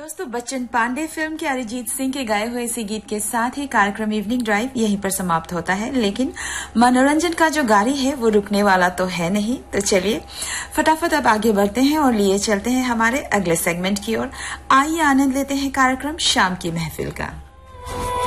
दोस्तों, बच्चन पांडे फिल्म के अरिजीत सिंह के गाए हुए इसी गीत के साथ ही कार्यक्रम इवनिंग ड्राइव यहीं पर समाप्त होता है। लेकिन मनोरंजन का जो गाड़ी है वो रुकने वाला तो है नहीं। तो चलिए फटाफट अब आगे बढ़ते हैं और लिए चलते हैं हमारे अगले सेगमेंट की ओर। आइए आनंद लेते हैं कार्यक्रम शाम की महफिल का।